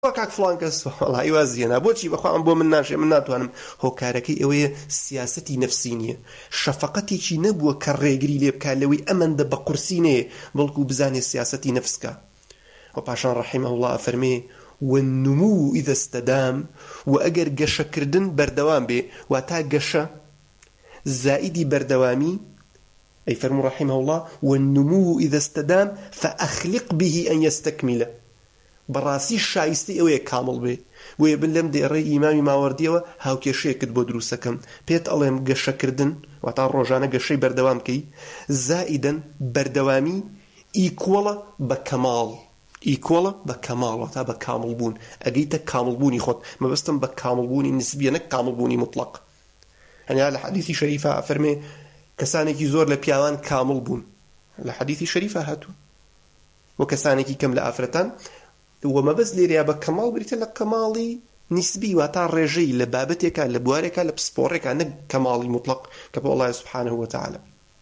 وەکاک فڵان کەس وەڵی وازیێنا بۆچی بەخوا بۆ من ناشێ من ناتوانم هۆکارەکەی ئەوەیە سیاسەتی نەفسی نییە شەفەقەتێکی نەبووە کە ڕێگری لێ بکات لەوەی ئەمەندە بە قورسی نەیە بەڵکو بزانێ سیاسەتی نەفسکە و پاشان ڕەحیمە الله فەرمێ والنمو إذا استدام وأجر جشة كردن بردوام به وتا جشة زائدي بردوامي أي فرمو رحمه الله والنمو إذا استدام فأخلق به أن يستكمل براسي الشايستي أو يكامل به ويبن لم دي رأي إمامي ماوردية هاو كيشي كتبو دروسكم بيت ألهم جشة كردن وتا روجانا جشة بردوام كي زائدا بردوامي إيكولا بكمال إيكولا بكمال وتا بكامل بون أجيت كامل بوني خد ما بستم بكامل بوني نسبيا كامل بوني مطلق يعني على حديث شريفة فرمي كسانك يزور لبيان كامل بون الحديث شريفة هاتو وكسانك كم لأفرتان وما بس ليريا بكمال بريت لك كمالي نسبي وتا رجي لبابتك لبوارك لبسبورك أنك كمالي مطلق كبو الله سبحانه وتعالى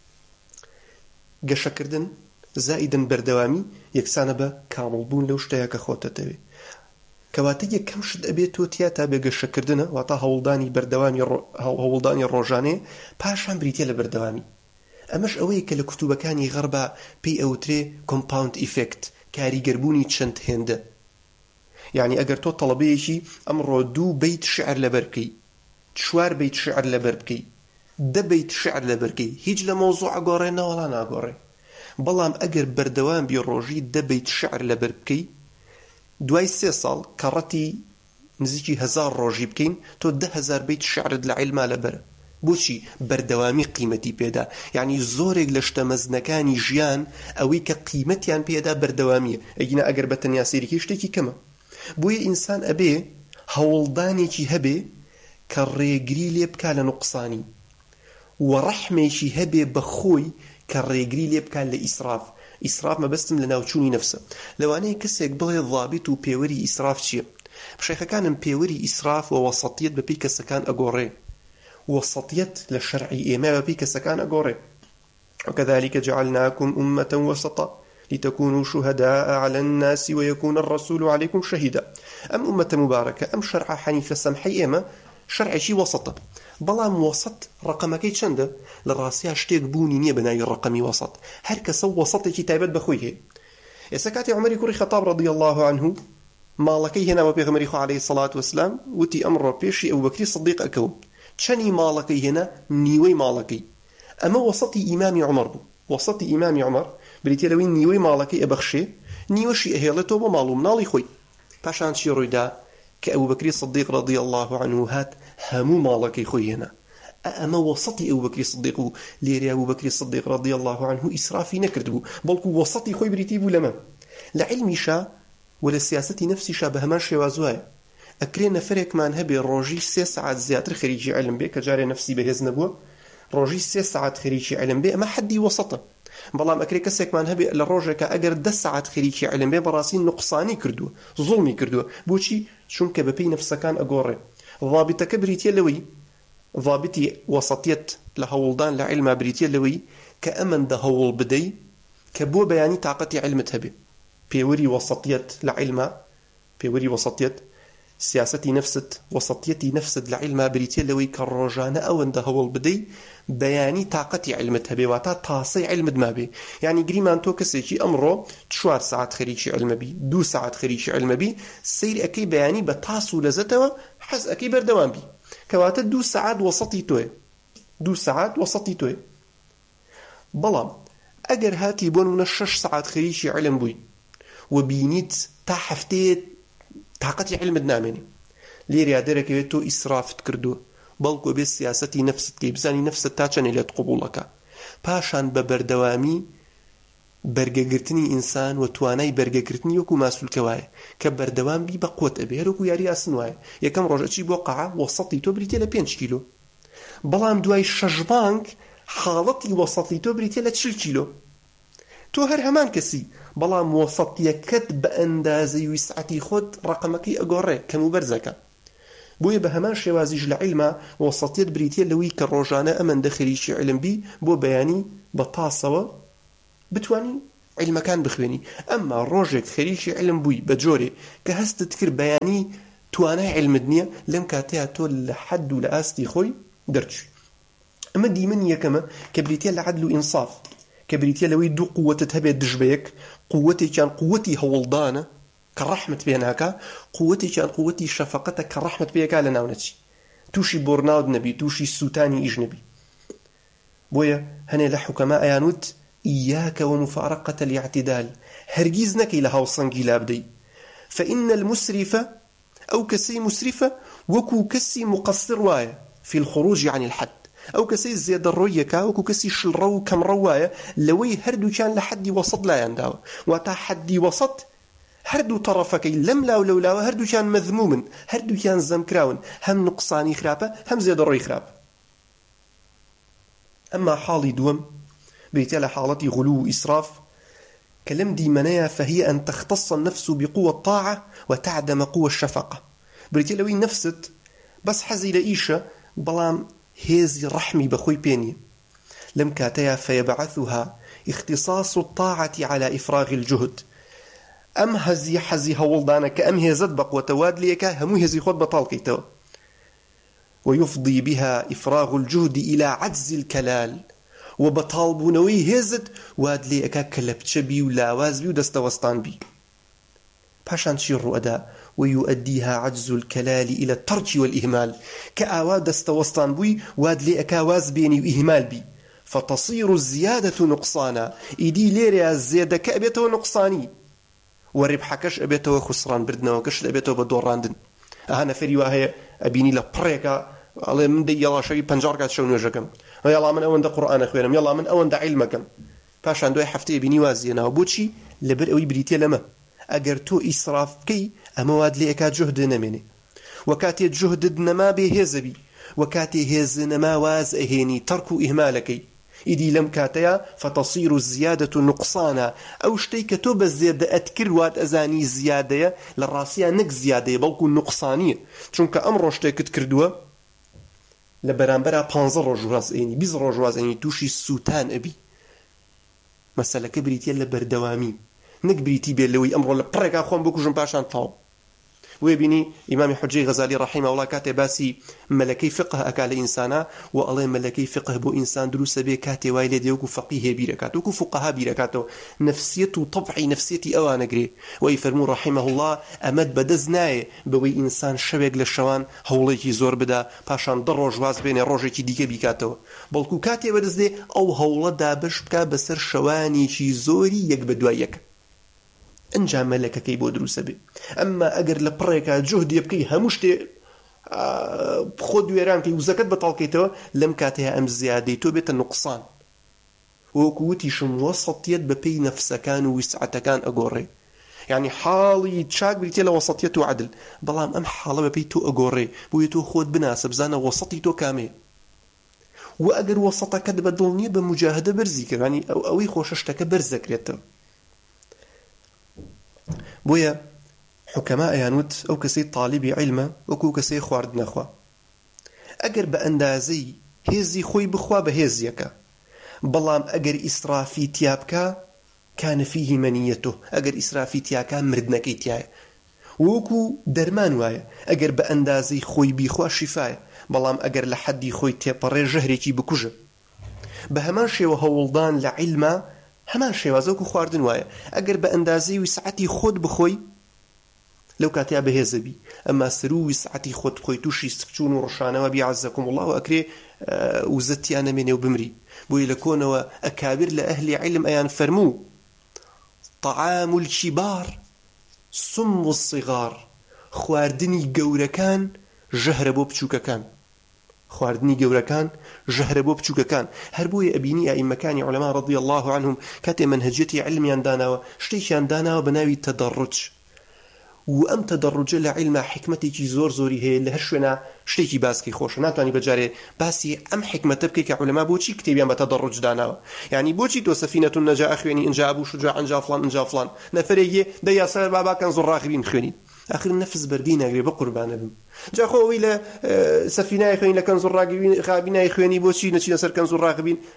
قشة كردن زائدا بردوامي يكسان با كامل بون لو شتاياك خوتا تبي كواتي كم شد أبيتو تياتا بقشة كردنا واتا هولداني بردوامي هولداني الروجاني باشان بريتيا لبردوامي أمش أويك لكتوبة كاني غربا بي أو تري كومباوند إفكت كاري قربوني تشنت هند يعني أجر تو طلبيشي أمر دو بيت شعر لبركي شوار بيت شعر لبركي ده بيت شعر لبركي هيج لموضوع قورينا ولا ناقوري بەڵام ئەگەر بەردەوام بی ڕۆژی دەبێت شعر لەبەر بکەی دوای 3 ساڵ کەڕەتی نزیکی 1000 ڕۆژی بکەین تۆ 10,000 بیت شعرت لە عیلما لەبەر بۆچی بەردەوامی قیمەتی پێدا یعنی زۆرێک لە شتە مەزنەکانی ژیان ئەوەی کە قیمەتیان پێدا بەردەوامیە ئەگینە ئەگەر بە تەنیا سێریکی شتێکی کەمە بۆیە ئینسان ئەبێ هەوڵدانێکی هەبێ کە ڕێگری لێ بکا لە نوقسانی و ڕەحمێکی هەبێ بەخۆی كالريقري ليب كان لإسراف إسراف ما بستم لناوچوني نفسه لو أنا كسيك بغي ضابط وبيوري إسراف شيء بشيخ كان بيوري إسراف ووسطية ببيك سكان أقوري وسطية للشرعي إيما ببيك سكان أقوري وكذلك جعلناكم أمة وسطا لتكونوا شهداء على الناس ويكون الرسول عليكم شهيدا أم أمة مباركة أم شرع حنيفة سمحي إيما شرع شي وسطة بەڵام وسط ڕقەمەکەی چەندە لە ڕاستیە شتێک بوونی نییە بەناوی ڕقەمی وسط هەر کەسە وسطێکی تایبەت بەخۆی هەیە ئێستا کاتی عومەری کوڕی خەتاب رضی الله عنه ماڵەکەی هێناوە پێغەمبەری خوا عەلەیهی سەڵات وەسەلام وتی ئەمڕۆ پێشی ئەبوبەکری سیدیق ئەکەوم چەنی ماڵەکەی هێنا نیوەی ماڵەکەی ئەمە وسطی ئیمامی عومەر بوو وسطی ئیمامی عومەر بریتە لەوەی نیوەی ماڵەکەی ئەبەخشێ نیوەشی ئەهێڵێتەوە بۆ ماڵ و مناڵی خۆی پاشان چی ڕوویدا کە ئەبوبەکری سیدیق رضی الله عنه هات هەموو ماڵەکەی خۆی هێنا أما وسطي أبو بكر الصديق ليري أبو بكر الصديق رضي الله عنه إسرافي نكردبو بلكو وسطي خوي بريتيبو لما لعلمي شا ولا سياسة نفسي شا بهمان شوازوها أكرين فرق من هبي روجي 3 ساعات زيادة خريجي علم بي كجاري نفسي بهز نبوه روجي 3 ساعات خريجي علم بي ما حدي وسطه بلام أكري كسك من هبي للروجة كأجر 10 ساعات خريجي علم بي براسي نقصاني كردو ظلمي كردو بوشي شنك ببي نفسه كان أقوري ضابطك بريتي لوي ضابطي وسطية لهولدان لعلم بريتيا لوي كأمن ده هول بدي كبو بياني طاقتي علم تهبي بيوري وسطية لعلم بيوري وسطية سياستي نفست وسطيتي نفست لعلم بريتيا لوي كالرجانة أو ده هول بدي بياني طاقتي علم تهبي واتا تاصي علم دمابي يعني قريمان تو كسيكي أمره 4 ساعات خريجي علم بي 2 ساعات خريجي علم بي سير أكي بياني بتاسو لزتوا حز أكي بردوان بي كواتا 2 ساعات وسطي توي 2 ساعات وسطي توي بلام اگر هاتي بون من 6 ساعات خريجي علم بوي وبينيت تا حفتي طاقتي علم دنامني ليري ادرك بيتو اسراف تكردو بلكو بالسياستي نفس كيبزاني نفس تاچن الى قبولك باشان ببردوامي برگگرتنی انسان و توانای برگگرتنی وکو ماسول کوای که بردوام بی بقوت ابي هرکو یاری اسنوای یکم روجچی بو قاع وسطی تو بریتی ل 5 کیلو بلام دوای 6 بانک حالتی وسطی تو بریتی ل 40 کیلو تو هر همان کسی بلام وسطی کد به اندازه وسعتی خود رقمکی اگوره کمبرزکه بوی به همان شوازیج لعلم وسطیت بریتی لوی کروجانه امن دخلیش علم بی بو بیانی بطاسه بتواني علمەکان بخوێنی ئەمما ڕۆژێک خەریکی علم بووی بە جۆرێ کە هەستت کرد بەیانی توانای علمت نییە لەم کاتەیە تۆ لە حەد و لە ئاستی خۆی دەرچووی. ئەمە دیمەنی یەکەمە کە بریتە لە عەدل و ئینصاف، کە بریتە لەوەی دوو قووەتت هەبێت دژ بە یەک، قووەتێکیان قووەتی هەوڵدانە کە ڕەحمت پێ ناکا، قووەتێکیان قووەتی شەفەقەتە کە ڕەحمت پێ ئەکا لە ناو نەچی، تووشی بۆرناود نەبی، تووشی سووتانی ئیش نەبی. بۆیە هەنێ لە حوکەما ئەیانوت ئیاکە ومفارقة الاعتدال، هەرگیز نەکەی لە هاوسەنگی لا بدەی، فإن المسرف ئەو کەسەی مسرفە وەکو کەسی مقصر وایە في الخروج عن الحد، ئەو کەسەی زێدە ڕۆیەکە وەکو کەسی شڵڕە و کەمڕە وایە لەوەی هەردووکیان لە حەدی وەسەط لایانداوە. واتە حەدی وەسەط هەردوو تەڕەفەکەی لەم لاو لەو لاوە هەردووکیان مەذمومن، هەردووکیان زەمکراون، هەم نقصانی خراپە هەم زێدە ڕۆی خراپە. ئەمما حاڵی دووەم بریتە لە حاڵەتی غلو و ئیسراف کە لەم دیمەنەیە فهي أن تختص النفس بقوة الطاعة وتعدم قوة الشفقة. بریتە لەوەی نفست بەس حەزی لە ئیشە بەڵام هێزی ڕەحمی بەخۆی پێنیە. لەم کاتەیە فيبعثها اختصاص الطاعة على إفراغ الجهد. ئەم حەزی هەوڵدانە کە ئەم هێزت بەقوتە واد لێکە هەموو هێزی خۆت بەتاڵکەیتەوە. ويفضي بها إفراغ الجهد إلى عجز الكلال، وبطال بونوي هزت واد لي اكا كلبتشبي ولاواز بي ودستوستان بي باشان شير أدا ويؤديها عجز الكلال إلى الترك والإهمال، كأوا دستوستان بي واد لي اكا واز بيني وإهمال بي، فتصير الزيادة نقصانا، إيدي ليريا الزيادة كأبيته نقصاني، وربحكش أبيته خسران بردنا وكش أبيته بدوراندن. أهانا فري وهي أبيني لبريكا الله من دي يلا شوي بنجاركات شو نوجكم يلا من أون دا قرآن أخوانم يلا من أون دا علمكم باش عنده حفتي بيني وازينا وبوتشي لبر أوي بريتي لما أجر تو إسراف كي أمواد لي أكاد جهد نمني وكاتي جهد نما بهزبي وكاتي هز نما واز أهيني تركوا إهمالكي إدي لم كاتيا فتصير الزيادة نقصانا أو شتيك تو بالزيادة أتكر واد أزاني زيادة للراسية نك زيادة بلكو نقصانية چونك أمر شتيك تكردوا لبرانبرا 15 ڕۆژ ئینی 20 ڕۆژ ئینی تووشی سووتان ئەبی. مەسەلەکە بریتە لە بەردەوامی، نەک بریتی بێت لەوەی ئەمڕۆ لە پڕێکا خۆم بکوژم پاشان تاو. وێ بینی ئیمامی حوجەی غەزالی ڕەحیمەهوڵڵا کاتێ باسی مەلەکەی فقه ئەکا لە ئینسانە و ئەڵێ مەلەکەی فقه بۆ ئینسان دروستە بێ کاتێ وای لێ دێ وەکو فەقیهێ بیرەکات، وەکو فوقەها بیرەکاتەوە، نەفسیەت و طەبعی نەفسیەتی ئەوانەگرێ. وەی فەرموو ڕەحیمەهوڵڵا ئەمەد بەدەست نایە بەوەی ئینسان شەوێک لە شەوان هەوڵێکی زۆر بدا پاشان 10 ڕۆژ واز بێنێ ڕۆژێکی دیکە بیکاتەوە، بەڵکو کاتێ بەدەست دێ ئەو هەوڵە دابش بکا بەسەر شەوانێکی زۆری یەک بە دوای یەک ئەنجام مەلەکەکەی بۆ دروستە بێ. ئەمما ئەگەر لە پڕێکا جهدی بکەی هەموو شتێ خۆ دوێران کەی وزەکەت بەتاڵکەیتەوە لەم کاتەیە ئەم زیادەی تۆ بێتە نوقسان. وەکو وتیشم وەسەطیەت بە پێی نەفسەکان و ویسعەتەکان ئەگۆڕێ، یعنی حاڵی چاک بریتێ لە وەسەطیەت و عەدل، بەڵام ئەم حاڵە بە پێی تۆ ئەگۆڕێ بۆیە تۆ خۆت بناسە بزانە وەسەطی تۆ کامەیە. و ئەگەر وەسەطەکەت بەدڵ نییە بە موجاهدە بەرزی کرد، ینی ئەوەی خۆشە شتەکە بەرزەکرێتەوە. بۆیە حوکەما ئەیانوت ئەو کەسەی تاڵیبی عیلمە وەکو کەسەی خواردنەخوا، ئەگەر بە ئەندازەی هێزی خۆی بخوا بە هێزیەکە، بەڵام ئەگەر ئیسرافی تیا بکە کانە فیهی مەنیەتۆ، ئەگەر ئیسرافی تیاکە مردنەکەی تایە. وەکو دەرمان وایە ئەگەر بە ئەندازەی خۆی بیخوا شیفایە، بەڵام ئەگەر لە حەدی خۆی تێپەڕێ ژەهرێکی بکوژە. بە هەمان شێوە هەوڵدان لە عیلمە هەمان شێوازە وەکو خواردن وایە، ئەگەر بە ئەندازەی وسعەتی خۆت بخۆی لەو کاتیا بەهێزەبی، ئەمما سەر و وسعەتی خۆت بخۆی تووشی سکچون و ڕەشانەوە بی عەزەکم الله و ئەکرێ وزەتیان نەمێنێ و بمری. بۆیە لە کۆنەوە ئەکابر لە ئەهلی عیلم ئەیان فەرموو طعام الكبار سم الصغار، خواردنی گەورەکان ژەهرە بۆ بچووکەکان، خواردنی گەورەکان ژەهرە بۆ بچووکەکان. هەر بۆیە ئەبینی ئائیمەکانی عولەما ڕەضی الله عنهم کاتێ مەنهەجەتی عیلمیان داناوە شتێکیان داناوە بە ناوی تەدەڕج، و ئەم تەدەڕجە لە عیلمە حکمەتێکی زۆر زۆری هەیە. لە هەر شوێنە شتێکی باسکەی خۆشە، ناتوانانی بەجارێ باسی ئەم حکمەتە بکەی کە عولەما بۆچی کتێبیان بە تەدەڕج داناوە. یعنی بۆچی تۆ سەفینەة النەجاة خوێنی ئینجا ئەبوو شوجاع ئینجا فڵان ئینجا فڵان، نەفەرێکیە دە یاسەر بابا کەنز الراغبین خوێنی، آخر نفس بەردی ناگرێ بە قوربانە بم. جا خۆ ئەوەی لە سەفینای خوێنی لە کەنز الراغبین خوێنی بۆچی نەچینە سەر کەنز الراغبین؟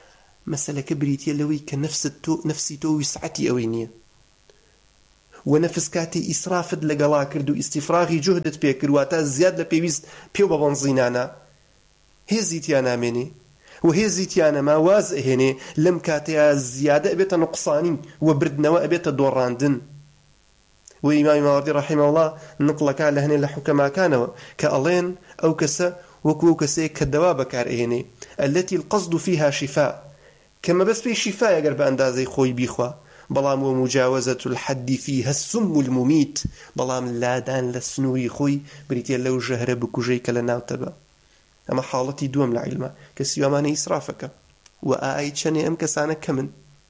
مەسەلەکە بریتە لەوەی کە نەفسی تۆ وسعەتی ئەوەی نییە و نەفس کاتی ئیسرافت لەگەڵا کرد و ئیستیفراغی جوهدت پێ کرد واتە زیاد لە پێویست پێو بە بەنزینانە هێزی تیا نامێنێ و هێزی تیا نەما واز ئەهێنێ لەم کاتەیە زیادە ئەبێتە نوقسانی و بردنەوە ئەبێتە دۆڕاندن و ئیمامی ماوەردی ڕەحیمە الله نقڵەکە لە هەنێ لە حوکەماکانەوە کە ئەڵێن ئەو کەسە وەکو ئەو کەسەیە کە دەوا بەکار ئەهێنێ التي القصد فيها شفاء كما بس في شفاء أجر بأندازي خوي بيخوا بلام ومجاوزة الحد فيها السم المميت بلام لادان لسنوي خوي بريتي لو جهر بكوجيك لنا وتبا أما حالتي دوم لعلمه كسيوا ماني إسرافك وآي شني أم كسانا كمن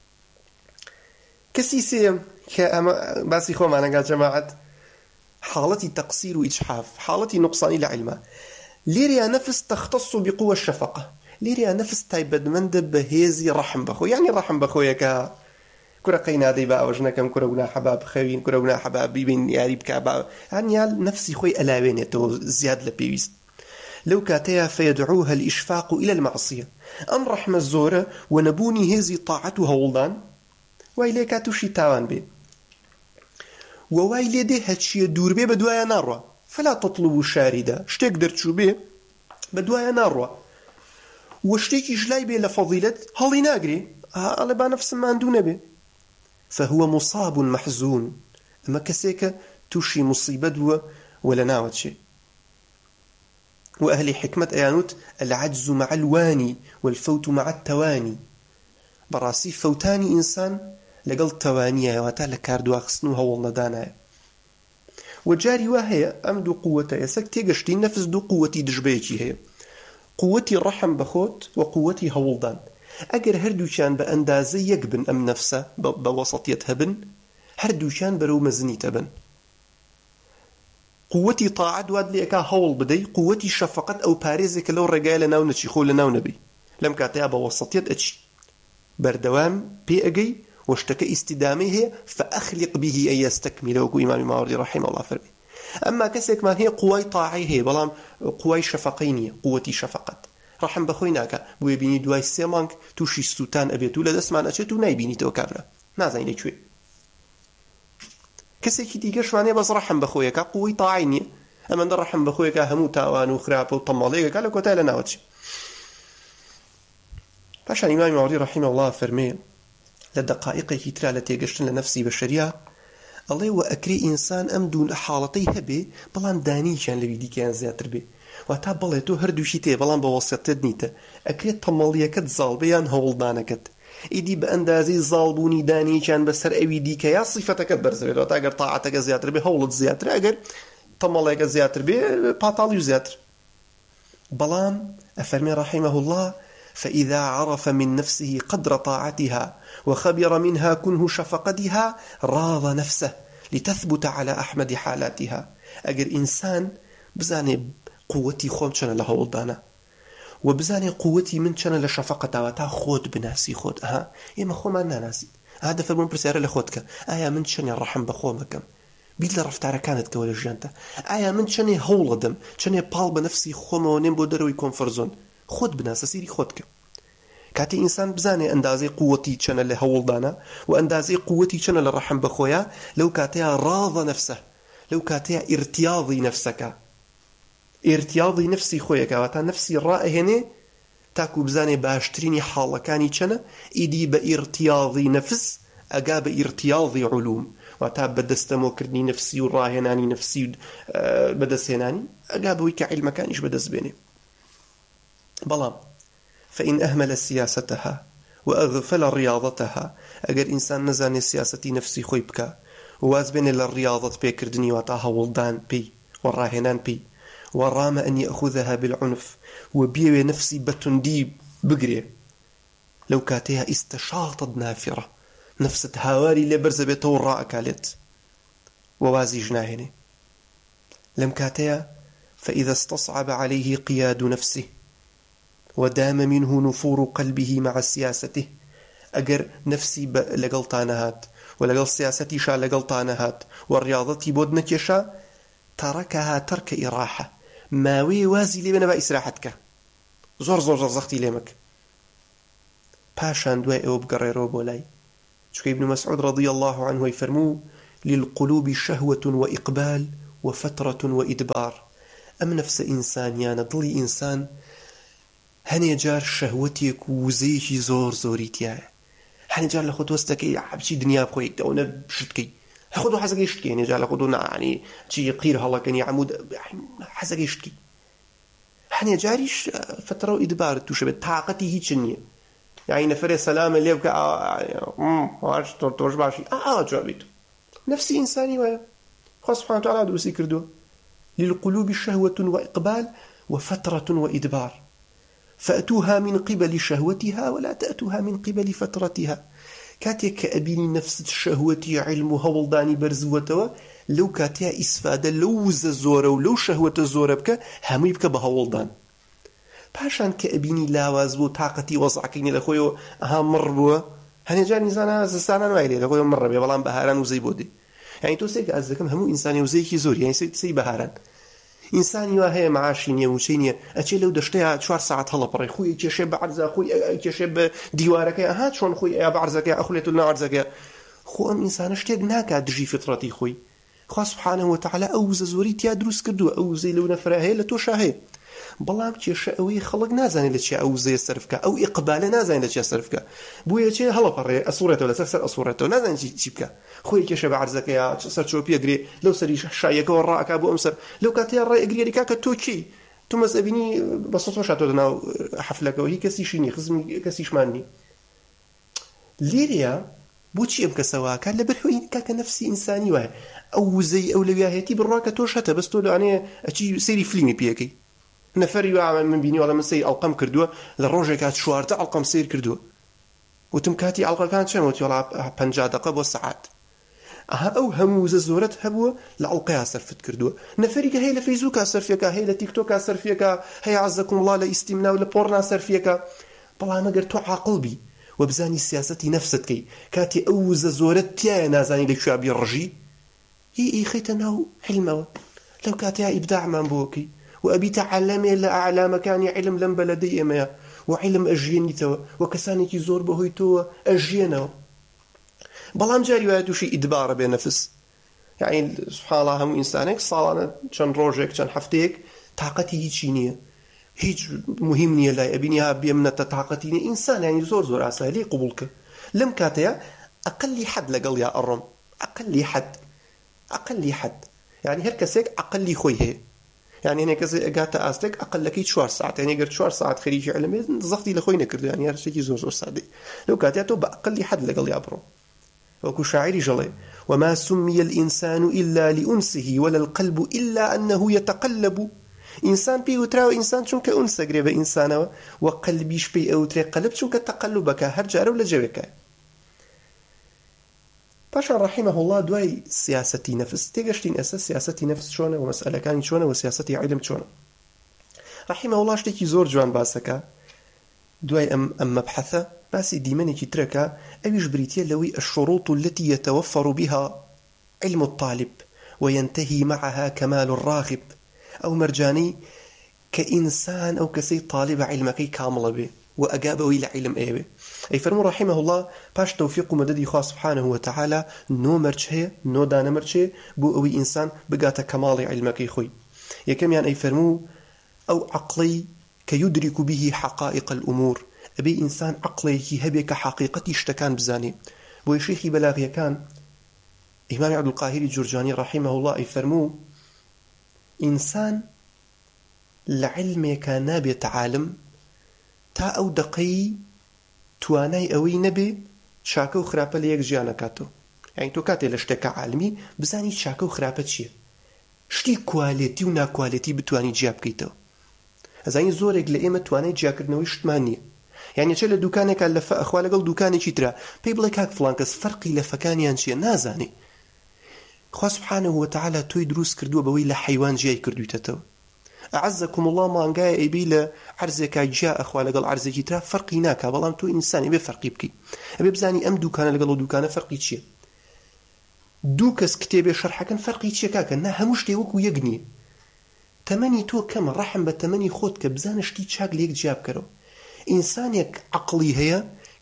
كسيسي كأما باسي خو معنا قال جماعة حالتي تقصير وإجحاف حالتي نقصاني لعلمه ليريا نفس تختص بقوة الشفقة ليريا نفس تايبدمند بهيزي رحم بخو يعني رحم بخويا كا كرة قينادي بقى وجنكم كرة ونا حباب خوين كرة ونا حباب بين ياريب كعبا يعني نفسي خوي ألاوين يتو زياد لبيويست لو كاتيا فيدعوها الإشفاق إلى المعصية أم رحم الزورة ونبوني هزي طاعتها ولدان وإليكا تشي تاوان بي ووايلي دي هاتشي دور بي بدوايا ناروا فلا تطلبوا شاردة شتيك درتشو بي بدوايا ناروا وشتيكي جلاي بي لفضيلة هالي ناقري هالي با نفس ما عندو نبي فهو مصاب محزون أما كسيك توشي مصيبة ولا ناوت شيء وأهل حكمة أيانوت العجز مع الواني والفوت مع التواني براسي فوتاني إنسان لقل توانيه واتالا كاردو أخصنوها والله دانا وجاري وهي أمدو قوة يسك تيقشتي نفس دو قوتي دجبيتي هي قوتي رحم بخوت وقوتي هولدان أجر هردوشان بأندازي يقبن أم نفسه بوسطية هبن هردوشان برو مزني تبن قوتي طاعت واد ليكا هول بدي قوتي شفقت أو باريزك لو رجال ناو نتشيخو لناو نبي لم كاتيها بوسطية أتش بردوام بي أجي واشتكى استدامه هي فأخلق به أن يستكمل وكو إمام ماوردي رحمه الله فرمي أما كسك ما هي قوي طاعي هي بلام قوي شفقينية قوتي شفقت رحم بخويناك بو بيني دواي سيمانك توشي ستان أبيتو لدسمان أشتو نايبيني تو كابلا نازين ليشوي كسك ديگش معنی بس رحم بخويك قوي طاعينية أما در رحم بخويك همو تاوان وخراب وطماليك قالك وتالا ناوتش باشا الإمام ماوردي رحمه الله فرمي لدقائق كترا لتيقشتن لنفسي بشريا الله وأكري إنسان أمدون حالتي هبي بلان داني كان لبيدي كان زياتر بي واتا بليتو هردوشي تي بلان بواسطة دنيتا أكري طماليكت زالبيان هولدانكت إيدي بأندازي زالبوني داني كان بسر أوي ديك يا صفتك برزبيت واتا أقر طاعتك زياتر بي هولد زياتر أقر طماليك زياتر بي باطاليو زياتر بلان أفرمي رحمه الله فإذا عرف من نفسه قدر طاعتها وخبر منها كنه شفقتها راض نفسه لتثبت على أحمد حالاتها أجر إنسان بزاني قوتي خوم شنا لهولدانا وبزاني قوتي من شنا لشفقتها وتا خود بناسي خود إما خو ما ناسي هذا فرمون برسالة لخودك من شنا الرحم بخومكم بيد لرفتارة كانت كولا جانتا من شنا هولدم شنا بال بنفسي خوم ونم بودروي كونفرزون خود بناس سيري خودك كاتي إنسان بزاني أندازي قوتي كان اللي هولدانا وأندازي قوتي كان اللي رحم بخويا لو كاتيها راض نفسه لو كاتيها ارتياضي نفسك ارتياضي نفسي خويا كاتا نفسي الرأي هنا تاكو بزاني باشتريني حالة كاني كان إيدي بارتياضي نفس أقا بارتياضي علوم واتا بدستمو كردني نفسي وراهناني نفسي بدسيناني أقا بويك علم كانيش بدس بيني بلام فإن أهمل سياستها وأغفل رياضتها أجر إنسان نزاني سياستي نفسي خويبك وواز بين الرياضة بيكردني واتاها ولدان بي وراهنان بي ورام أن يأخذها بالعنف وبيوي نفسي بتندي بقري لو كاتيها استشاطت نافرة نفس هاواري لبرزبته وراء كالت ووازي جناهني لم كاتيها فإذا استصعب عليه قياد نفسه ودام منه نفور قلبه مع سياسته أجر نفسي لقلطانهات ولقل سياستي شا لقلطانهات والرياضة بود نكشا تركها ترك إراحة ماوي وازي لي بنا بإسراحتك زور زختي ليمك پاشان دوای ئەوە بگەڕێرەوە بۆ لای چونکە ابن مسعود رضي الله عنه يفرمو للقلوب شهوة وإقبال وفترة وإدبار أم نفس إنسانيان ضلي إنسان هەنێ جار شەهوەتێک و وزەیەکی زۆر زۆری تایە هەنێ جار لە خۆت وەستەکەی بچی دنیا بخۆی ئەوە شتکەی خۆت حەزەکەی شتکەی هەنێ جار لە خۆت نانی چی قیر هەڵەکەنی عمود حەزەکەی شتکی هەنێ جاریش فترە و ئیدبار تووشە بێت تااقەتی هیچ نییە یعنی نەفرێ سەلامە لێ بکە تۆش باشی جوابیت نفسی ئینسانی وایە خوا سبحانه وتعالى دروستی کردووە للقلوب شهوة وإقبال وفترة وإدبار فأتوها من قبل شهوتها ولا تأتوها من قبل فترتها كاتيك أبيني نفس شهوتي علم هولداني برزوتوا لو كاتيا إسفادة لو زورة ولو شهوة زورة بك همي بك بهولدان باشان كأبيني لاواز بو طاقتي وضعكيني لخويو أها مر بو هني جاني زانا زستانا نوائلي لخويو مر بي بلان بهاران وزي بودي يعني تو سيك أزدكم همو إنساني وزيكي زور يعني سي بهاران إنساني وهي معاشينية وشينية أتشي لو دشتيها 4 ساعات هلا بري خوي كيشي بعرزة خوي كيشي ديوارك هات شون خوي يا بعرزك يا أخليتو نعرزك خو أم إنسان اشتيق ناكا دجي فطرتي خوي خو سبحانه وتعالى أوز زوريت يا دروس كردو أوزي لو نفراهي لتوشاهي بەڵام کێشە ئەوەی خەڵک نازانێت لە چی ئەوزەیە سەرفکە ئەو ئیقبالە نازانێت لە چی سەرفکە بۆیە چێ هەڵەپەڕێ ئەسوورێتەوە لەسەر ئەسوورێتەوە نازانێت چی بکە خۆی کێشە بە عەرزەکەیە سەر چۆپی ئەگرێ لەو سەری شایەکەەوە ڕائەکا بۆ ئەم سەر لەو کاتەیە ڕێ ئەگرێ کاکە تۆ چی تو مەزەبینی بە سەد شاتۆ لەناو حەفلەکەەوە هی کەسیشی نی خزمی کەسیشمان نی لێرەیە بۆچی ئەم کەسەواکە لەبەر هۆی کاکە نەفسی ئینسانی وایە ئەو وزەی ئەو لەویاهێتی بڕواکە تۆش هەتە بەس تۆ لەوانەیە ئەچی سەیری فلیمی پێەکەی نفر يعمل من بيني ولا من سي ألقم كردوه للروجة كات شوارته ألقم سير كردوه وتم كاتي ألقى كانت شموت يلا 50 دقيقة بساعات أو هموز الزورت هبوه لألقيها صرفت كردوه نفري كهي لفيسبوك صرفيك هي لتيك توك صرفيك هي عزكم الله لاستمنا ولا بورنا صرفيك بلا ما قرتو عقلبي وبزاني سياستي نفستك كاتي أوز الزورت تيا نازاني لك شو أبي الرجي هي خيتنا حلمه لو كاتي إبداع من بوكي وأبي تعلمي لا أعلى مكان علم لم بلدي ما وعلم أجيني تو وكساني كي زور بهوي تو أجينا بلام جاري وهاتو شي إدبار بنفس يعني سبحان الله هم إنسانك صالنا كان روجك كان حفتيك طاقتي هيجينية هيج مهمني لا أبينيها بيمنة طاقتي إنسان يعني زور أسهلي قبولك لم كاتيا أقل حد لقل يا أرم أقل حد يعني هركسك أقل خوي هي يعني هنا كذا قاعدة أستك أقل لك 4 ساعات يعني قلت 4 ساعات خريجي علمي ضغطي لخوينا كردو يعني هذا شيء زور سعدي لو كاتياتو بأقل حد لقل يابرو وكو شاعري جلي وما سمي الإنسان إلا لأنسه ولا القلب إلا أنه يتقلب إنسان بي وتراو إنسان شونك أنسى قريبا إنسانا وقلبيش بي أو تري قلب شونك تقلبك هرجار ولا جويك باشا رحمه الله دواي سياستي نفس تيجشتين أساس سياستي نفس شونه ومسألة كان شونه وسياستي علم شونه رحمه الله شتيكي زور جوان باسكا دواي أم مبحثة باسي ديماني كي تركا أويش بريتيا لوي الشروط التي يتوفر بها علم الطالب وينتهي معها كمال الراغب أو مرجاني كإنسان أو كسي طالب علمكي كامل به وأجابه إلى علم إيه أي فرمو رحمه الله باش توفيق مددي خاص سبحانه وتعالى نو مرجه نو دانا مرجه بو أوي إنسان بقاتا كمال علمك خوي يكم يعني أي فرمو أو عقلي كيدرك به حقائق الأمور أبي إنسان عقلي هبك حقيقتي اشتكان بزاني بو شيخي بلاغي كان إمام عبد القاهر الجرجاني رحمه الله أي فرمو إنسان لعلمي كان نابي تعالم تا أو دقي توانای ئەوەی نەبێ چاکە و خراپە لە یەک ژیانەکاتەوە یعنی تۆ کاتێ لە شتێکە عالمی بزانی چاکە و خراپە چییە شتی کوالێتی و ناکوالێتی بتوانی جیا بکەیتەوە ئەزانی زۆرێک لە ئێمە توانای جیاکردنەوەی شتمان نییە یعنی چێ لە دوکانێکە لە فە ئەخوا لەگەڵ دوکانێکی ترا پێی بڵێ کاک فڵان کەس فەرقی لە فەکانیان چییە نازانێ خوا سبحانه وتعالى تۆی دروست کردووە بەوەی لە حەیوان جیای کردوویتەوە أعزكم الله ما أنجاي إبيل عرزك جاء أخوة لقل عرزك ترى فرقي ناكا بلان تو إنساني بفرقي بكي أبي بزاني أم دوكان لقل دوكان فرقي تشي دوكس كتابي شرحا كان فرقي تشي كاكا نا هموش تيوكو يقني تمني تو كم رحم بتمني خود كبزانش تي تشاق ليك جاب كرو إنسانيك عقلي هي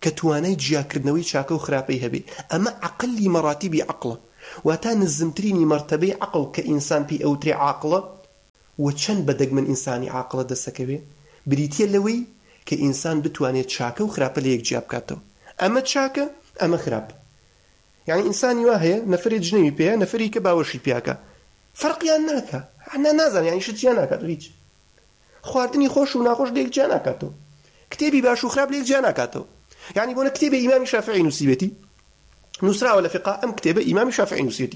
کە توانای جیاکردنەوەی چاکە و خراپەی هەبێ. ئەمە عەقلی مەراتیبی عەقڵە، واتە نزمترینی مەرتەبەی عەقڵ کە ئینسان پێی ئەوترێ عاقڵە. و چەند بەدەگمەن ئینسانی عاقڵە دەسەکەوێ بریتیە لەوەی کە ئینسان بتوانێت چاکە و خراپە لە یەکجیا بکاتەوە. ئەمە چاکە، ئەمە خراپە. یعنی ئینسانی وا هەیە نەفرێ جنەوی پێیە، نەفری کە باوەشی پێیاکە، فەرقیان ناکە، نازانێ، یعنی شتیان ناکات، هیچ. خواردنی خۆش و ناخۆش لە یەکجیا ناکاتەوە، کتێبی باش و خراپ لە یەکجیا ناکاتەوە. یعنی بۆنە کتێبی ئیمامی شافعی نووسیبێتی، نووسراوە لە فقه، ئەم کتێبە ئیمامی شافعی نووسیەتی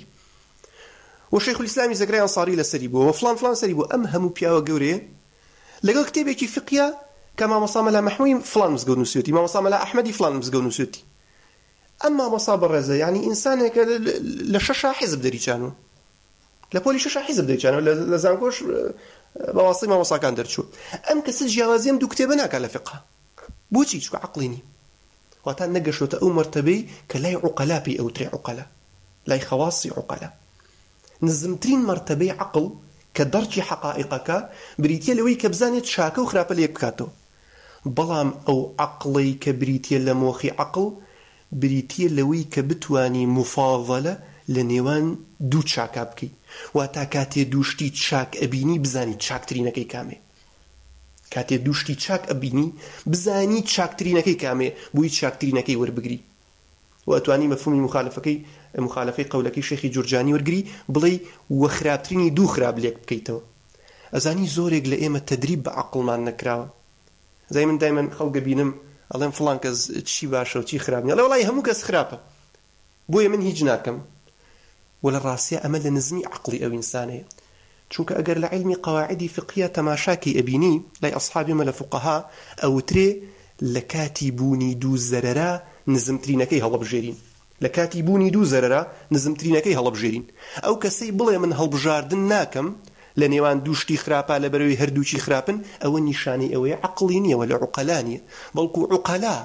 و شیخ الاسلامی زەکریا ئەنساری لەسەری بووە و فلان سەری بوو. ئەم هەموو پیاوە گەورەیە لەگەڵ کتێبێکی فقهیە کە مامۆستا مەلا مەحموودی فلان مزگەوت نووسیەتی، مامۆستا مەلا ئەحمەدی فلان مزگەوت نووسیەتی. ئەم مامۆستا بەڕێزە، یعنی ئینسانێکە لە شەشا حیزب دەریچانەوە، لە پۆلی شەشا حیزب دەریچانەوە، لە زانکۆش بەواسطەی مامۆستاکان دەرچوو. ئەم کەسە جیاوازی ئەم دوو کتێبە ناکات لە فقه. بۆچی؟ چونکە عەقڵی نییە، واتە نەگەشتۆتە ئەو مەرتەبەی کە لای عوقەلا پێی ئەوترێ عوقەلا، لای خەواسی عوقەلا. نزمترین مەرتەبەی عەقڵ کە دەرکی حەقائیقەکە بریتیە لەوەی کە بزانێت چاکە و خراپە لە یەک بکاتەوە. بەڵام ئەو عەقڵەی کە بریتیە لە مۆخی عەقڵ بریتیە لەوەی کە بتوانی مفاضەلە لە نێوان دوو چاکا بکەی، واتە کاتێ دووشتی چاک ئەبینی بزانی چاکترینەکەی کامێ، کاتێ دووشتی چاک ئەبینی بزانی چاکترینەکەی کامێ، بووی چاکترینەکەی وەربگری. و ئەتوانی مەفهومی مخالفەی قەولەکەی شێخی جورجانی وەرگری، بڵێ وە خراپترینی دوو خراپ لێک بکەیتەوە. ئەزانی زۆرێک لە ئێمە تەدریب بە عەقڵمان نەکراوە. زای من دایمەن خەڵکە بینم ئەڵێم فڵان کەس چی باشە و چی خراپ نییە، ئەڵێ وەڵای هەموو کەس خراپە، بۆیە من هیچ ناکەم. و لە ڕاستیە ئەمە لە نزمی عەقڵی ئەو ئینسانەیە. چونکە ئەگەر لە عیلمی قەواعیدی فقهیە تەماشاکی ئەبینی لای ئەصحابی مە لە فوقەها ئەوترێ لە کاتی بوونی دوو زەرەرە نزمترینەکەی هەڵەبژێرین، لە کاتی بوونی دوو زەرەرە نزمترینەکەی هەڵەبژێرین. ئەو کەسەی بڵێ من هەڵبژاردن ناکەم لە نێوان دووشتی خراپە لە بەرەوەی هەردووچی خراپن، ئەوە نیشانەی ئەوەیە عەقڵی نییە، وە لە عوقەلا نییە، بەڵکو عوقەلا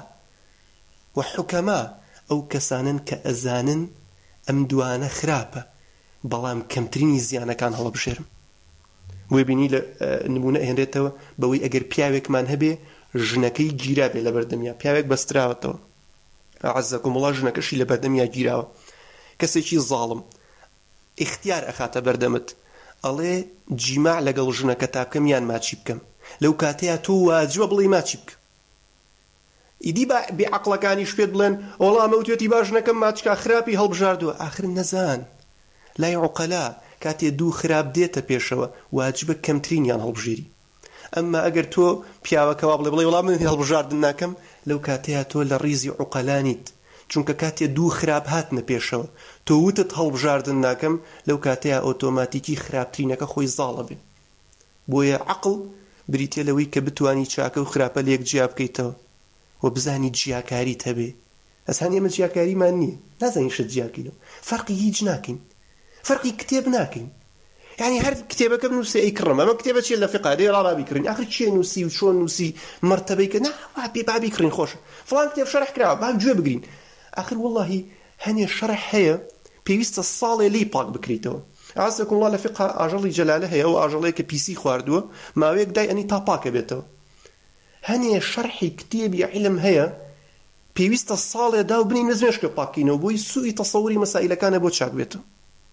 و حوکەما ئەو کەسانن کە ئەزانن ئەم دوانە خراپە، بەڵام کەمترینی زیانەکان هەڵەبژێرم. بۆیە بینی لە نمونە ئەهێنرێتەوە بەوەی ئەگەر پیاوێکمان هەبێ ژنەکەی گیرا بێ لە بەردەمیا، پیاوێک بەستراوەتەوە، عەزەکم وڵا ژنەکەشی لە بەردەمیا گیراوە، کەسێکی زاڵم ئیختیار ئەخاتە بەردەمت، ئەڵێ جیماع لەگەڵ ژنەکە تا بکەم یان ماچی بکەم، لەو کاتەیە تۆ واجبە بڵێ ماچی بکە. ئیدی بێعەقڵەکانیش پێت بڵێن وەڵا مەوتێتی با ژنەکەم ماچکا خراپی هەڵبژاردووە. ئاخر نەزان لای عوقەلا کاتێ دوو خراپ دێتە پێشەوە واجبە کەمترینیان هەڵبژێری. ئەمما ئەگەر تۆ پیاوەکەوا بڵێ وەڵا من هەڵبژاردن ناکەم، لەو کاتەیە تۆ لە ڕیزی عوقەلانیت، چونکە کاتێ دوو خراپ هاتنە پێشەوە تۆ وتت هەڵبژاردن ناکەم، لەو کاتەیە ئۆتۆماتیکی خراپترینەکە خۆی زاڵە بێ. بۆیە عەقڵ بریتیە لەوەی کە بتوانی چاکە و خراپە لە یەکجیا بکەیتەوە و بزانی جیاکاریت هەبێ. ئەسان ئێمە جیاکاریمان نییە، نازانین شت جیاکەینەوە، فەرقی هیچ ناکەین، فەرقی کتێب ناکەین. یعنی هەر کتێبەکە بنووسێ ئەی کڕم ئەمە کتێبە چیە لە فقه دێ ڕابی کڕین، ئاخر چێ نووسی و چۆن نووسی مەرتەبەی کە نا پێ بابی کڕین خۆشە، فڵان کتێب شەرح کراوە با گوێ بگرین. ئاخر وەڵڵاهی هەنێ شەرح هەیە پێویستە ساڵێ لی پاک بکریتەوە. عەزەکم وڵڵا لە فقه ئاژەڵی جەلالە هەیە، ئەو ئاژەڵەیە کە پیسی خواردووە ماوەیەک دای ئەنی تا پاکە بێتەوە. هەنێ شەرحی کتێبی عیلم هەیە پێویستە ساڵێ دا و بنین نزمێشکە پاکینەوە بۆی سوئی تەسەووری مەسائلەکانە بۆ چاک بێتەوە.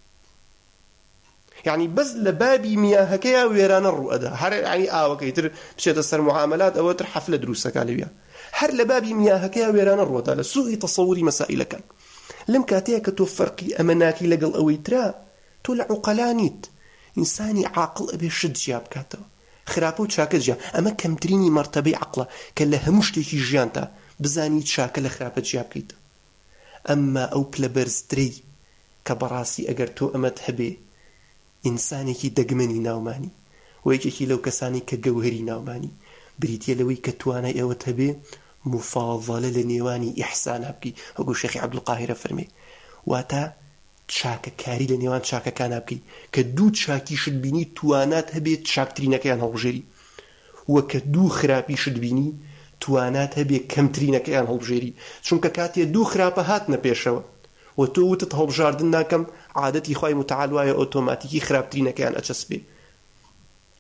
يعني بس لبابي مياهكيا ويرانا الرؤدا هر يعني وكيتر بشيت سر معاملات او تر حفله دروسك عليها هر لبابي مياهكيا ويرانا الرؤدا لسوء تصوري مسائل كان لم كاتيك توفرقي امناكي لقل اويترا تول عقلانيت انساني عاقل ابي شد جاب كاتو خرابو تشاك جا اما كمتريني مرتبه عقله كله مشتكي جيانتا بزاني تشاك لخرابه جاب كيت اما او بلبرزتري كبراسي اگر تو امت هبي ئینسانێکی دەگمەنی ناومانی و یەکێکی لەو کەسانی کە گەوهری ناومانی بریتیە لەوەی کە توانای ئەوەت هەبێ مفاضەلە لە نێوانی ئیحسانە بکەی، وەکو شێخی عەبدولقاهیرە فەرمێ، واتە چاکەکاری لە نێوان چاکەکانە بکەی کە دوو چاکیشت بینی توانات هەبێت چاکترینەکەیان هەڵبژێری، وە کە دوو خراپیشت بینی توانات هەبێت کەمترینەکەیان هەڵبژێری، چونکە کاتێ دوو خراپە هاتنە پێشەوە و تۆ وتت هەڵبژاردن ناکەم، عادەتی خوای متعال وایە ئۆتۆماتیکی خراپترینەکەیان ئەچەسبێ.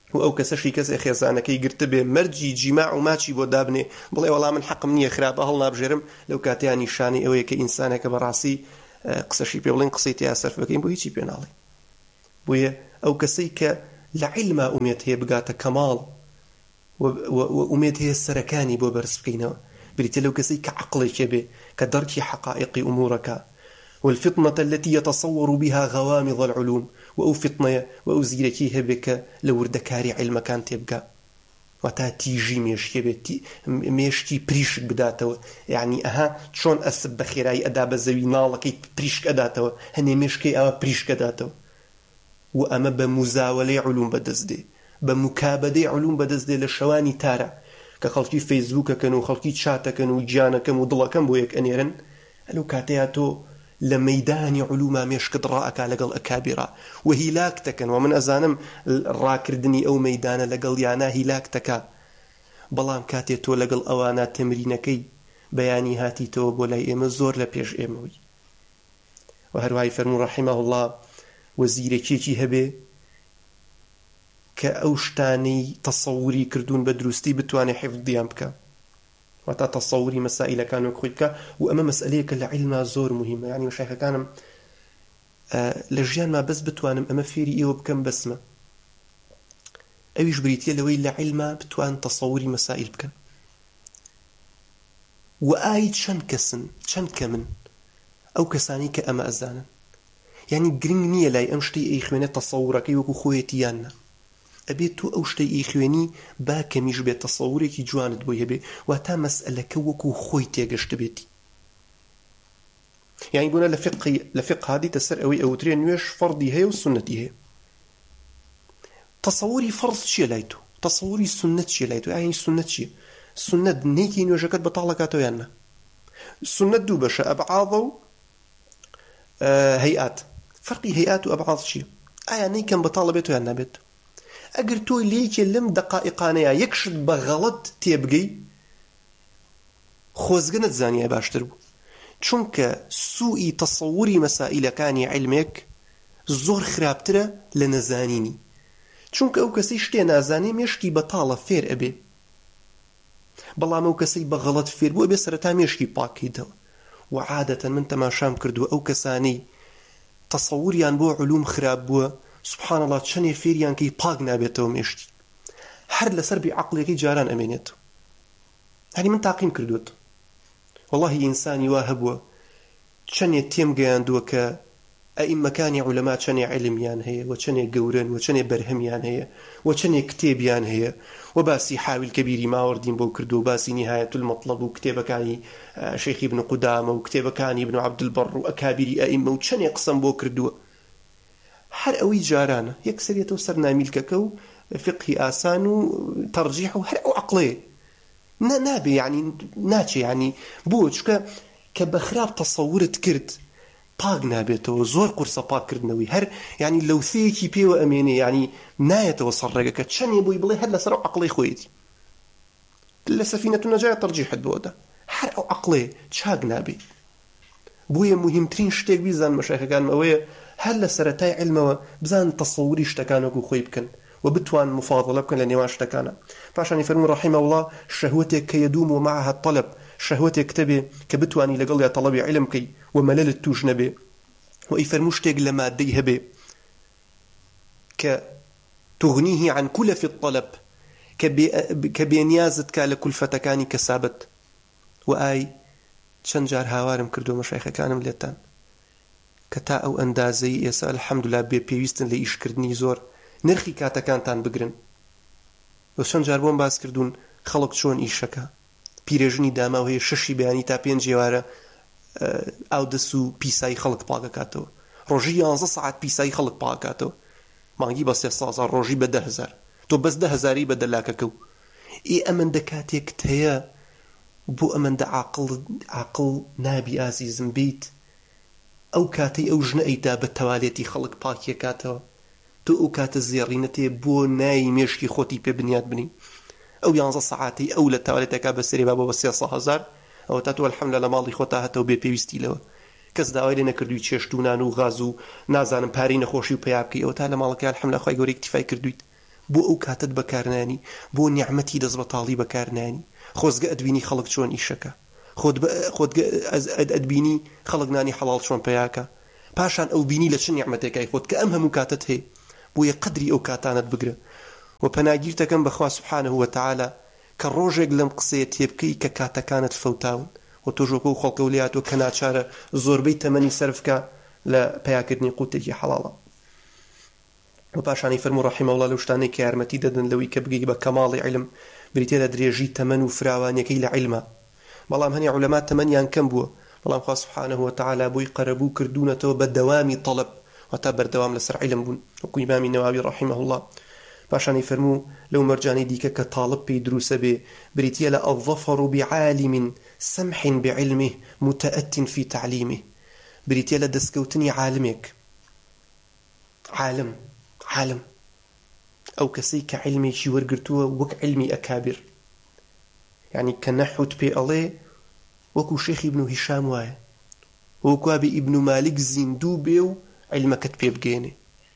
و ئەو کەسەشی کەسێ خێزانەکەی گرتە بێ مەرجی جیماع و ماچی بۆ دابنێ بڵێ وەڵام من حەقم نییە خراپە هەڵ نابژێرم لەو کاتیان نیشانەی ئەوەیە کە ئینسانێکە بەڕاستی قسەشی پێ بڵێن قسەی تیا سەرف بکەین بۆ هیچی پێ ناڵێ بۆیە ئەو کەسەی کە لە عیلما ئومێت هەیە بگاتە کەماڵ و ئومێت هەیە سەرەکانی بۆ بەرز بکەینەوە بریتە لەو کەسەی کە عەقڵێکێ بێ کە دەرکی حەقائیقی ئومورەکە والفتنة التي يتصور بها غوامض العلوم وأو فتنة وأو زيركي هبك لوردكاري علم كان تبقى وتا تيجي ميشتي بريشك بداتو يعني شون أسب بخيراي أداب الزوي نالكي بريشك أداتو هني مشكي أما بريشك أداتو وأما بمزاولة علوم بدزدي بمكابدة علوم بدزدي للشواني تارع كخلقي فيسبوك كانوا خلقي شاتا كانوا جانا كانوا ضلا كان بويك أنيرن ألو كاتياتو لميدان علوما مشكد رأك لقل أكابرة وهلاكتك ومن أزانم راكردني أو ميدان لقل يانا هلاكتك بلام كاتيتو لقل أوانا تمرينكي بياني هاتي توب ولا إيم الزور لبيش إيموي وهرواي فرمو رحمه الله وزيركيكي هبه كأوشتاني تصوري كردون بدروستي بتواني حفظ ديامبك وتا تصوري مسائل كانوا كخويبك وأما مسألة كالعلم زور مهمة يعني مشايخ كانم لجيان ما بس بتوانم أما فيري إيوه بكم بسمة أويش بريتيا لوي لعلم بتوان تصوري مسائل بكم وآي چند كسن چند كمن أو كساني كأما أزانا يعني قرنغنية لاي أمشتي إيخواني تصورك وكو خويتيانا أبيتو أوشتي إخواني با كميش بيت تصورك جواند بويه بي واتا مسألة كوكو خويتي قشت بيتي يعني يقولنا لفقه هذه تسر أوي أو ترين نويش فرضي هي والسنتي هي تصوري فرض شي لايتو تصوري سنة شي لايتو يعني سنة شي سنة نيكي نويشكت بطالكاتو يانا السنة دوبش أبعاضو هيئات فرقي هيئات وأبعاض شي يعني كان بطالبيتو يانا بيتو اگر تو ليك لم دقائقانيا يكشد بغلط تيبقي خوزقنت زانية باشتر بو چونك سوء تصوري مسائل كاني علمك زور خرابتره لنزانيني چونك او كسي شتي نازاني مشكي بطالة فير ابي بلا مو كسي بغلط فير بو ابي سرطا مشكي باكي دو وعادة من تماشام كردو او كساني تصوريان بو علوم خراب بو سبحان الله چنێ فێریان کەی پاک نابێتەوە مێشتی هەر لەسەر بێعەقڵێکی جاران ئەمێنێت هەنی من تاقیم کردوت والله ئینسانی وا هەبووە چەندێ تێم گەیاندووە کە ئەئیمەکانی عولەما چەندێ عیلمیان هەیە و چەندێ گەورن و چەندێ بەرهەمیان هەیە و چەندێ کتێبیان هەیە و باسی حاویل کەبیری ماوەردین بۆ کردو و باسی نهایەت المەطلب و کتێبەکانی شەیخ ابن قودامە و کتێبەکانی ابن عەبدولبەڕ و ئەکابیری ئەئیمە و چەندێ قسەم بۆ کردووە هر اوي جارانه يكسريته سرنامي الككو فقهي آسان وترجيح وهر او عقلي نابي يعني ناتشي يعني بوش كبخراب تصورت كرد باق نابيته زور قرصة باق كردنوي هر يعني لو ثيكي بيو اميني يعني نايته وصرقك تشن يبوي بلي هر لسر عقلي خويتي لسفينة النجاة ترجيح البودة هر او عقلي تشاق نابي بويا مهمترين شتيك بيزان مشايخ كان مويا هل لسرتاي علمه بزان تصوري اشتكانك وخيبكن وبتوان مفاضلة بكن لأني ما اشتكانا فعشان يفرمون رحمه الله شهوتك كي يدوم معها الطلب شهوتك تبي كبتواني لقل يا طلبي علمك وملل التوجنبي ويفرموشتك لما ديه بي كتغنيه عن كلف الطلب كبينيازتك لكلفتكاني كسابت وآي شنجار هاوارم كردو مشايخ كانم ليتان كتا او اندازي يسأل الحمد لله بيويستن لإيش كردني زور نرخي كاتا كانتان بقرن وشان جاربون باس كردون خلق شون إيشكا بيرجني داما وهي ششي بياني تا بين جوارة او دسو بيساي خلق باقا كاتو روجي 11 ساعات بيساي خلق باقا كاتو مانجي بس يسازا روجي بده هزار تو بس ده هزاري بدلاككو امن دكاتيك تهيا بو امن دا عقل نابي عزيزم بيت او كاتي او جنئيتا بالتواليتي خلق باكي كاتو تو او كات الزيارينتي بو ناي ميشكي خوتي ببنيات بني او 11 ساعاتي او للتواليتي كابسري بابا بس 1000 او تاتو الحمد لله ماضي خوتا هتو بي بيوستي لو كس داوي نكردوي چشتونان و غازو نازانم پاري نخوشي و پيابكي او تا لمالك الحمد لله خوي غوري اكتفاي كردويت بۆ ئەو کاتت بەکارنانی، بۆ نیعمەتی دەست بەتاڵی بەکارنانی. خۆزگە ئەدبینی خەڵک چۆن ئیشەکە، خۆت ئەدبینی خەڵک نانی حەڵاڵ چۆن پیاکە، پاشان ئەو بینی لە چ نیعمەتێکای خۆت کە ئەم هەموو کاتت هەیە، بۆیە قەدری ئەو کاتانت بگرە. و پەناگیرتەکەم بەخوا سوبحانه وتعالى کە ڕۆژێک لەم قسەیە تێبکەی کە کاتەکانت فەوتاون و تۆژۆکە و خەڵکە و لێهاتوە کە ناچارە زۆربەی تەمەنی سەرفکە لە پیاکردنی قوتێکی حەڵاڵە. و پاشانی فەرموو ڕەحیمە الله لەو شتانەی کە یارمەتی دەدەن لەوەی کە بگەی بە کەماڵی علم، بریتە لە درێژی تەمەن و فراوانیەکەی لە علمە. بەڵام هەنی عولەما تەمەنیان کەم بووە، بەڵام خوا سوبحانه وتعالى بۆی قەرەبوو کردوونەتەوە بە دەوامی تەڵەب وتا بەردەوام لەسەر علم بوون، وەکو ئیمامی نەواوی ڕەحیمە الله. پاشانی فەرموو لەو مەرجانەی دیکە کە تاڵب پێی دروسە بێ، بریتە لە الظەفەر بعالم سمح بعلمه متأت في تعليمه، بریتە لە دەستکەوتنی عالمێک. عالم ئەو کەسەی کە علمێکی وەرگرتووە وەک علمی ئەکابر، یعنی کە نەحوت پێ ئەڵێ وەکو شێخ ئیبن هیشام وایە، وەکو ئابی ئیبن مالک زیندوو بێ و علمەکەت پێ بگێنێ.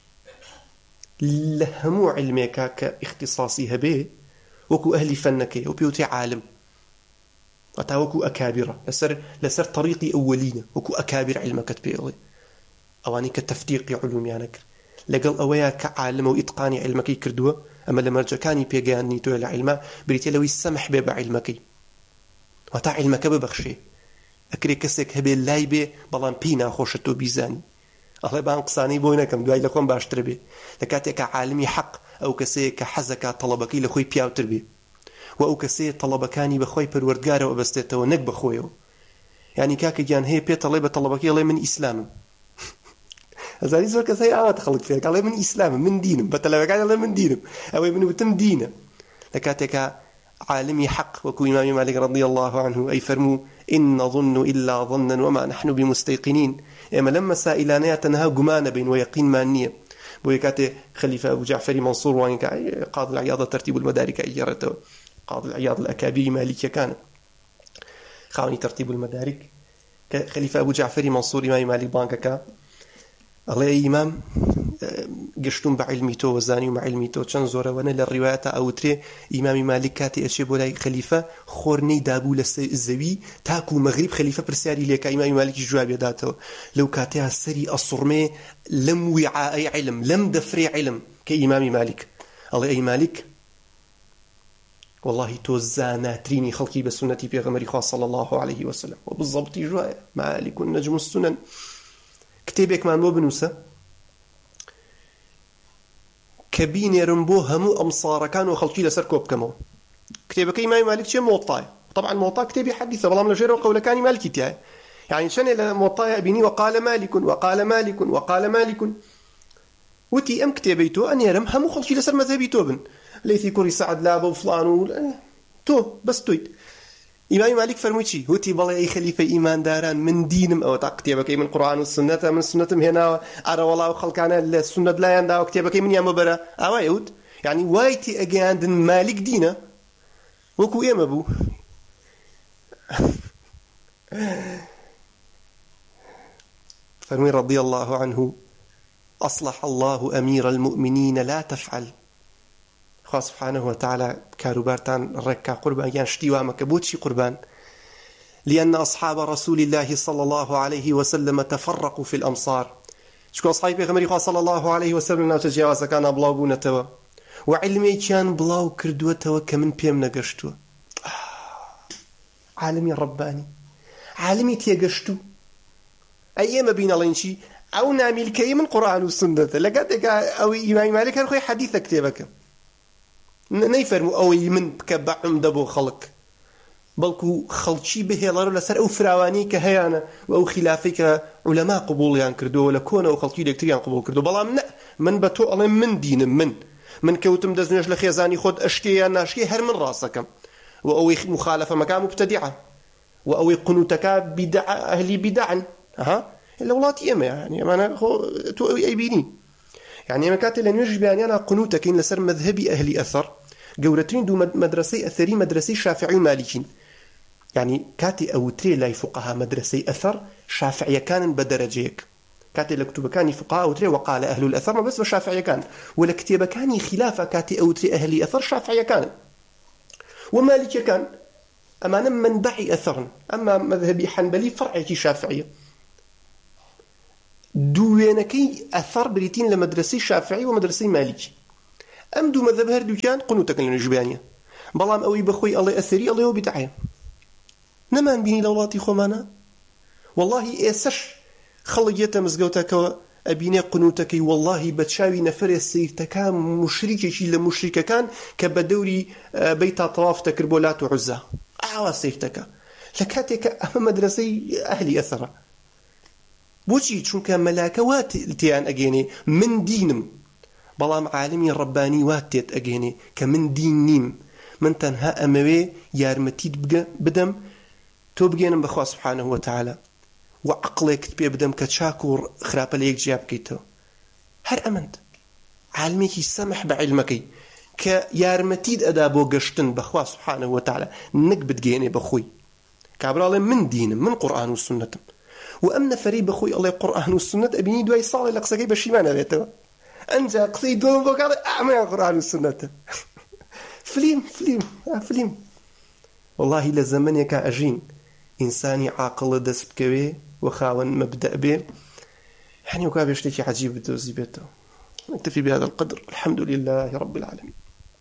لە هەموو علمێکا کە اختصاصی هەبێ وەکو ئەهلی فەنەکەی و پێوتێ عالم، وەتا وەکو ئەکابرە لەسەر طریقی ئەوەلینە، وەکو ئەکابر علمەکەت پێ ئەڵێ. ئەوانی کە تەفتیقی علومیانە کرد لەگەڵ ئەوەیە کە عالمە و ئیتقانی علمەکەی کردووە، ئەمە لە مەرجەکانی پێگەیاندنی تۆ لە علمە بریتە لەوەی سەمح بێ بە علمەکەی، وەتا علمەکە ببەخشێ. ئەکرێ کەسێک هەبێ لای بێ بەڵام پێی ناخۆشە تۆ بیزانی، ئەڵێ بان قسانەی بۆی نەکەم دوای لە خۆم باشتر بێ. لە کاتێکە عالمی حەق ئەو کەسەیە کە حەزەکە تەڵەبەکەی لە خۆی پیاوتر بێ، و ئەو کەسەیە تەڵەبەکانی بەخۆی پەروەردگارەوە بەستێتەوە نەک بەخۆیەوە. یعنی کاکە گیان هەیە پێ تەڵێ بە تەڵەبەکەی ئەڵێ من ئیسلامم. ئەزانی زۆر کەسەی ئاوات خەڵک فێرکە ئەڵێ من ئیسلامم، من دینم، بە تەلەبەکانی ئەڵێ من دینم، ئەوەی من وتم دینە. لە کاتێکە عالمی حق وەکو ئیمامی مالک رضی الله عنه ئەی فەرموو إن نظن إلا ظنا وما نحن بمستيقنين، ئێمە لەم مەسائلانەیە تەنها گومانە بین و یەقینمان نییە. بۆیە کاتێ خەلیفە ئەبو جعفەری مەنسوور وانگە قاضی العیاض تەرتیب المەدارک ئەیگێڕێتەوە، قاضی العیاض الأكابر مالکیەکانە خاوەنی تەرتیب المەدارک، کە خەلیفە ئەبو جعفەری مەنسوور ئیمامی مالک بانگەکە ئەڵێ ئیمام گەشتوم بە علمی تۆ وەزانی و علمی تۆ چەند زۆرەوەنە لە ڕیوایەتە ئەوترێ ئیمامی مالک کاتی ئەچێ بۆ لای خەلیفە خۆرنەی دابوو لە زەوی تاکو مەغریب خەلیفە پرسیاری لێکا ئیمامی مالکی جوابی داتەوە. لەو کاتەیە سەری ئەسوڕمێ لەم وعاءی علم لەم دەفرێ علم کە ئیمامی مالک ئەڵێ ئەی مالک والله تۆ زاناترینی خەڵکی بە سونەتی پێغەمبەری خوا صلی الله عليه وسلم و بالضبطی جوایە مالک نەجم السنن. کتێبێکمان بۆ بنووسە کە بینێرم بۆ هەموو ئەمسارەکان و خەڵکی لەسەر کۆ بکەمەوە. کتێبەکەی ئیمامی مالک چێ؟ مۆطایە. طبعا مۆطا کتێبی حەدیثە، بەڵام لەژێرەوە قەولەکانی مالکی تایە. يعني شنو لە مۆطایە بینی وقال مالك وقال مالك وقال مالك، وتی ئەم کتێبەی تۆ ئەنێرم هەموو خەڵکی لەسەر مەذهبی تۆ بن، لەیثی کوڕی سەعد لابە و فڵان و تۆ بەس تۆیت. ئیمامی مالک فەرمووی چی؟ وتی بەڵێ ئەی خەلیفەی ئیمانداران من دینم ئەوە تا کتێبەکەی من قورئان و سنەتە، من سنەتم هێناوە ئارە وەڵاو خەڵکانە لە سنەت لایەن داوە کتێبەکەی منیان ببەرە. ئاوای ئەوت یعنی وای تێ ئەگەیاندن مالک دینە وەکو ئێمە بوو. فرمي رضي الله عنه أصلح الله أمير المؤمنين لا تفعل. خوا سبحانه وتعالى كاروبارتان ركا قربان ينشتي وامك بوتشي قربان، لأن أصحاب رسول الله صلى الله عليه وسلم تفرقوا في الأمصار. شكو أصحابي بيغمري خوا صلى الله عليه وسلم ناوتجاوزا كان بلاو بونتوا وعلمي كان بلاو كردوتوا كمن بيم نقشتوا. عالمي رباني عالمي تيقشتوا أيام بين لينشي أو نامي الكي من قرآن والسنة لقد أو إمام مالك هل خوي حديث كتابك نيفرمو أو يمن كبع دبو خلق بلكو خلشي به لارو لسر أو فراواني كهيانا أو خلافك علماء قبول يعني كردو ولا كون أو خلشي دكتور قبول كردو بلا من بتو الله من دين من كوتم دزنج لخيزاني خد أشكي ناشكي هر من راسك وأو مخالفة مكان مبتدعة وأو قنوتك بدع أهلي بدع إلا والله تيما يعني أنا تو أي بيني يعني ما كاتل أن يجب أن أنا قنوتك إن لسر مذهبي أهلي أثر جورتين دو مدرسي أثري مدرسي شافعي ومالكين، يعني كاتي أو تري لا فقهاء مدرسي أثر شافعي كان بدرجيك كاتي لكتبكاني فقهاء أوتري وقال أهل الأثر ما بس بشافعي كان ولا كتبكاني خلافة كاتي أوتري أهل أثر شافعي كان ومالكي كان أما منبعي أثر أما مذهبي حنبلي فرعي شافعية دوينكي أثر بريتين لمدرسي شافعي ومدرسي مالكي أم دو مذهب هردو كان قنوتك للجبانية بلام أوي بخوي الله أثري الله وبدعي نمان بيني لولاتي خومانا والله إيسش خلقيته مزقوتك أبيني قنوتك والله بتشاوي نفر السيفتكا مشركي لمشركة كان كبدوري بيت طواف تكربولات وعزة سيفتكا لكاتك أما مدرسي أهلي أثر بوشي چونك ملاكوات التيان أجيني من دينم بلام عالمي رباني واتيت أجيني كمن دين نيم من تنها أموي يارمتيد بدم توبجينم بخوا سبحانه وتعالى وعقلك تبي بدم كتشاكور خراب ليك جاب كيتو هر أمند عالمي سمح بعلمك كيارمتيد أدابو قشتن بخوا سبحانه وتعالى نقبت جيني بخوي كابرالي من دين من قرآن والسنة وأمن فريق بخوي الله القرآن والسنة أبيني دواي صالي لقصقي بشيمانا بيتو أنت قصي دون بوك أعمل القرآن والسنة فليم والله لزمن يكا أجين إنساني عاقل دس بكوي وخاون مبدأ به يعني وكابي اشتكي عجيب بدوزي بيته نكتفي بهذا القدر الحمد لله رب العالمين.